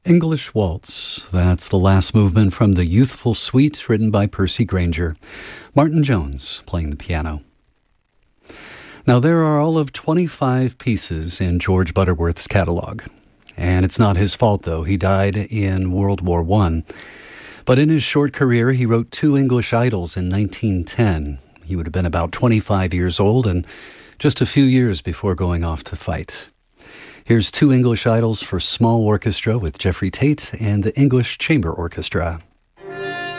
English Waltz. That's the last movement from the Youthful Suite written by Percy Grainger. Martin Jones playing the piano. Now, there are all of 25 pieces in George Butterworth's catalog. And it's not his fault, though. He died in World War I. But in his short career, he wrote two English idols in 1910. He would have been about 25 years old and just a few years before going off to fight. Here's two English idols for small orchestra with Jeffrey Tate and the English Chamber Orchestra.